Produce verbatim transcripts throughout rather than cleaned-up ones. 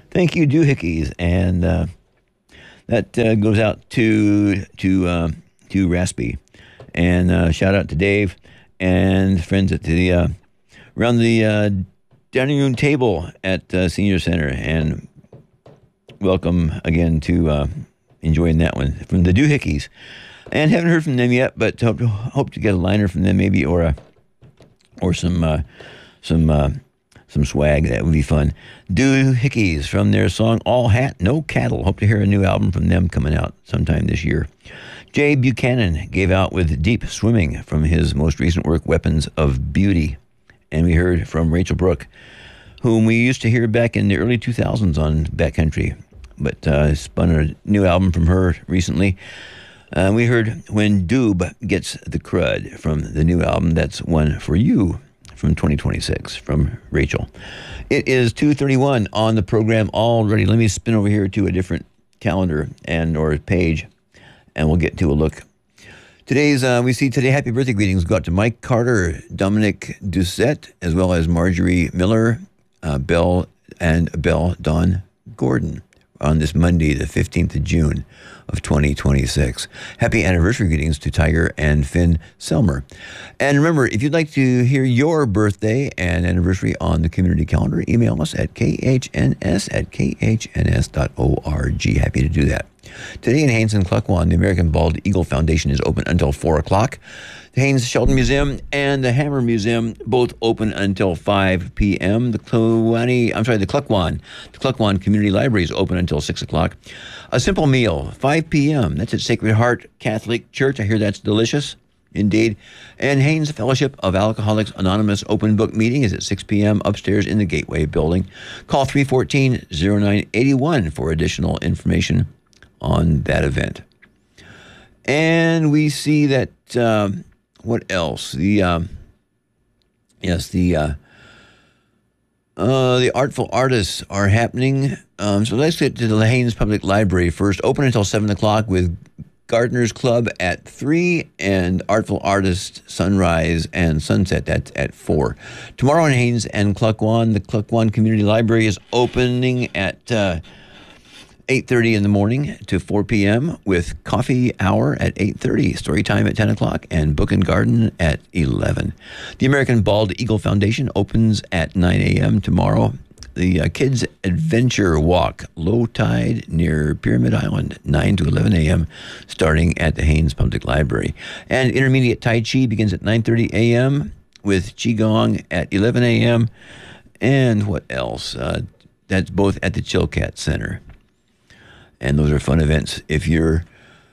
Thank you, Doohickeys, and uh, that uh, goes out to to uh, to Raspy, and uh, shout out to Dave and friends at the uh, around the uh, dining room table at uh, Senior Center, and welcome again to uh, enjoying that one from the Doohickeys. And haven't heard from them yet, but hope to, hope to get a liner from them maybe, or a or some uh, some. Uh, Some swag. That would be fun. Doohickeys from their song All Hat, No Cattle. Hope to hear a new album from them coming out sometime this year. Jay Buchanan gave out with Deep Swimming from his most recent work, Weapons of Beauty. And we heard from Rachel Brooke, whom we used to hear back in the early two thousands on Backcountry, but uh, spun a new album from her recently. Uh, we heard When Doob Gets the Crud from the new album, That's One for You, from twenty twenty-six, from Rachel. It is two thirty-one on the program already. Let me spin over here to a different calendar and or page, and we'll get to a look. Today's, uh, we see today, happy birthday greetings go out to Mike Carter, Dominic Doucette, as well as Marjorie Miller, uh, Belle, and Belle Dawn Gordon on this Monday, the fifteenth of June of twenty twenty-six. Happy anniversary greetings to Tiger and Finn Selmer. And remember, if you'd like to hear your birthday and anniversary on the community calendar, email us at k h n s at k h n s dot org. Happy to do that. Today in Haines and Cluckwan, the American Bald Eagle Foundation is open until four o'clock. The Haines Sheldon Museum and the Hammer Museum both open until five p.m. The Kluwani, I'm sorry, the Cluckwan, the Cluckwan Community Library is open until six o'clock. A simple meal, five p.m. That's at Sacred Heart Catholic Church. I hear that's delicious. Indeed. And Haines Fellowship of Alcoholics Anonymous open book meeting is at six p.m. upstairs in the Gateway building. Call three one four, zero nine eight one for additional information on that event. And we see that, um, what else? The, um, yes, the, uh, uh, the Artful Artists are happening. Um, so let's get to the Haines Public Library first. Open until seven o'clock with Gardeners Club at three and Artful Artist Sunrise and Sunset at, at four. Tomorrow in Haines and Cluckwan, the Cluckwan Community Library is opening at uh, eight thirty in the morning to four p.m. with coffee hour at eight thirty, story time at ten o'clock, and book and garden at eleven. The American Bald Eagle Foundation opens at nine a.m. tomorrow. The uh, Kids Adventure Walk, low tide near Pyramid Island, nine to eleven a.m., starting at the Haines Public Library. And Intermediate Tai Chi begins at nine thirty a.m. with Qigong at eleven a.m. And what else? Uh, that's both at the Chilkat Center. And those are fun events. If you're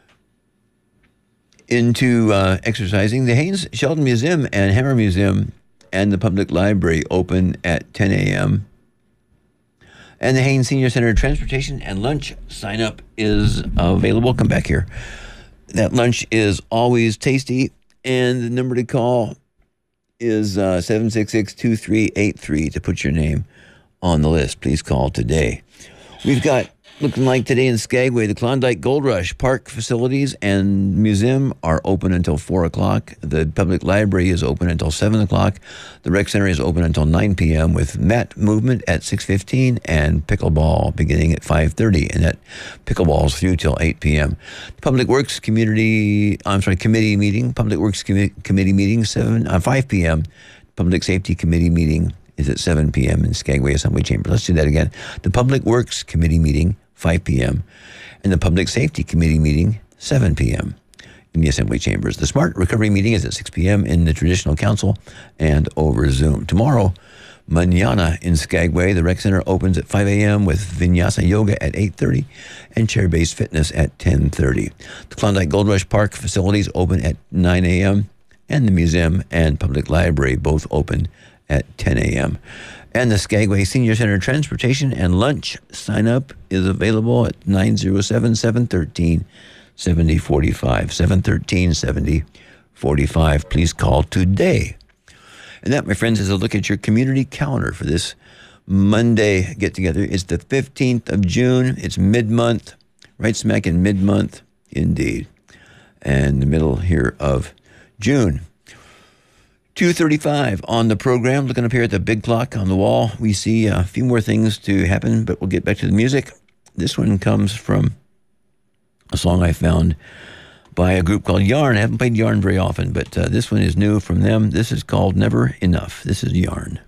into uh, exercising, the Haines Sheldon Museum and Hammer Museum and the Public Library open at ten a.m., and the Haines Senior Center transportation and lunch sign-up is available. Come back here. That lunch is always tasty, and the number to call is uh, seven six six, two three eight three to put your name on the list. Please call today. We've got, looking like today in Skagway, the Klondike Gold Rush Park facilities and museum are open until four o'clock. The public library is open until seven o'clock. The rec center is open until nine p.m. with mat movement at six fifteen and pickleball beginning at five thirty. And that pickleball's through till eight p.m. Public Works Community, I'm sorry, Committee meeting, Public Works Com- Committee meeting, seven, uh, five p.m. Public Safety Committee meeting is at seven p.m. in Skagway Assembly Chamber. Let's do that again. The Public Works Committee meeting, five p.m., and the Public Safety Committee meeting, seven p.m. in the Assembly Chambers. The Smart Recovery meeting is at six p.m. in the Traditional Council and over Zoom. Tomorrow, Manana in Skagway, the Rec Center opens at five a.m. with Vinyasa Yoga at eight thirty and Chair-Based Fitness at ten thirty. The Klondike Gold Rush Park facilities open at nine a.m. and the Museum and Public Library both open at ten a.m. And the Skagway Senior Center Transportation and Lunch sign-up is available at nine oh seven, seven one three, seven oh four five, seven one three, seven oh four five. Please call today. And that, my friends, is a look at your community calendar for this Monday get-together. It's the fifteenth of June. It's mid-month, right smack in mid-month, indeed. And the middle here of June. two thirty-five on the program. Looking up here at the big clock on the wall, we see a few more things to happen, but we'll get back to the music. This one comes from a song I found by a group called Yarn. I haven't played Yarn very often, but uh, this one is new from them. This is called Never Enough. This is Yarn.